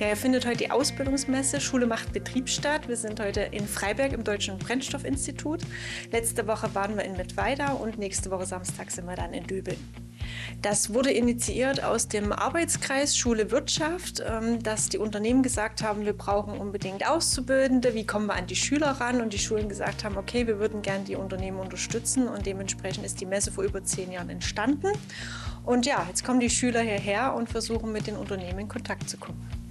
Ja, hier findet heute die Ausbildungsmesse Schule macht Betrieb statt. Wir sind heute in Freiberg im Deutschen Brennstoffinstitut. Letzte Woche waren wir in Mittweida und nächste Woche Samstag sind wir dann in Döbeln. Das wurde initiiert aus dem Arbeitskreis Schule Wirtschaft, dass die Unternehmen gesagt haben, wir brauchen unbedingt Auszubildende, wie kommen wir an die Schüler ran? Und die Schulen gesagt haben, okay, wir würden gerne die Unternehmen unterstützen und dementsprechend ist die Messe vor über 10 Jahren entstanden. Und ja, jetzt kommen die Schüler hierher und versuchen mit den Unternehmen in Kontakt zu kommen.